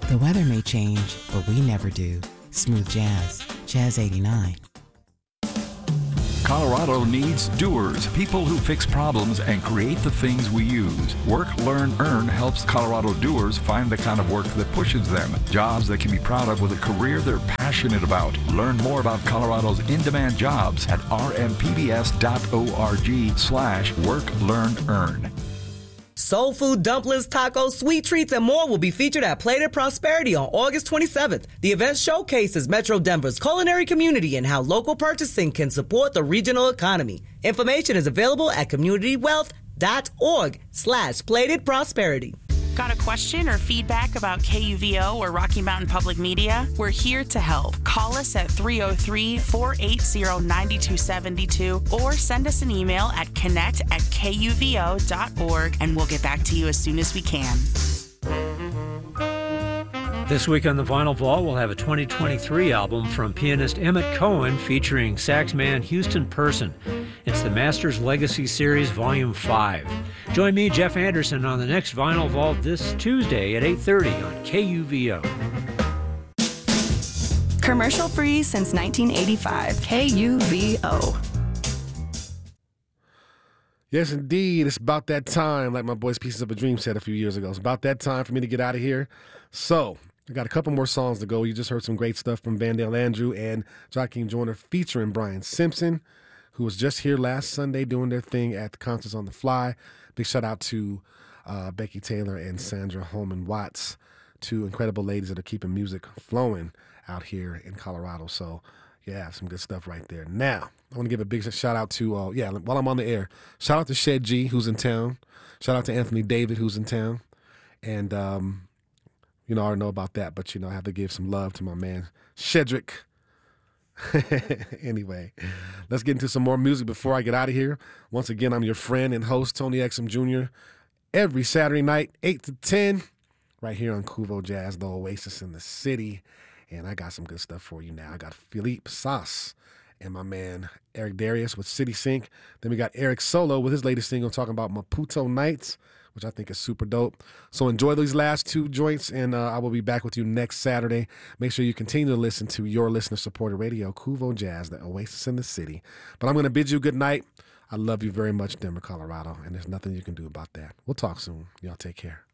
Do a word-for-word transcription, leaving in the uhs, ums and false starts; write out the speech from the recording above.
The weather may change, but we never do. Smooth Jazz. Jazz eighty-nine. Colorado needs doers, people who fix problems and create the things we use. Work, Learn, Earn helps Colorado doers find the kind of work that pushes them. Jobs they can be proud of with a career they're passionate about. Learn more about Colorado's in-demand jobs at r m p b s dot org slash work, learn, earn. Soul food, dumplings, tacos, sweet treats, and more will be featured at Plated Prosperity on August twenty-seventh. The event showcases Metro Denver's culinary community and how local purchasing can support the regional economy. Information is available at communitywealth.org slash Plated Prosperity. Got a question or feedback about K U V O or Rocky Mountain Public Media? We're here to help. Call us at three oh three, four eight zero, nine two seven two or send us an email at connect at k u v o dot org and we'll get back to you as soon as we can. This week on the Vinyl Vault, we'll have a twenty twenty-three album from pianist Emmett Cohen featuring saxman Houston Person. It's the Masters Legacy Series Volume five. Join me, Jeff Anderson, on the next Vinyl Vault this Tuesday at eight thirty on K U V O. Commercial free since nineteen eighty-five. K U V O. Yes, indeed. It's about that time, like my boys Pieces of a Dream said a few years ago. It's about that time for me to get out of here. So, I got a couple more songs to go. You just heard some great stuff from Vandale Andrew and Joaquin Joyner featuring Brian Simpson, who was just here last Sunday doing their thing at the Concerts on the Fly. Big shout out to uh, Becky Taylor and Sandra Holman Watts, two incredible ladies that are keeping music flowing out here in Colorado. So, yeah, some good stuff right there. Now, I want to give a big shout out to, uh, yeah, while I'm on the air, shout out to Shed G, who's in town. Shout out to Anthony David, who's in town. And, um, you know, I already know about that, but, you know, I have to give some love to my man, Shedrick. Anyway, let's get into some more music before I get out of here. Once again, I'm your friend and host, Tony Exum Junior Every Saturday night, eight to ten, right here on Kuvo Jazz, the oasis in the city. And I got some good stuff for you now. I got Philippe Sass and my man Eric Darius with City Sync. Then we got Eric Solo with his latest single talking about Maputo Nights, which I think is super dope. So enjoy these last two joints, and uh, I will be back with you next Saturday. Make sure you continue to listen to your listener-supported radio, Kuvo Jazz, the oasis in the city. But I'm going to bid you good night. I love you very much, Denver, Colorado, and there's nothing you can do about that. We'll talk soon. Y'all take care.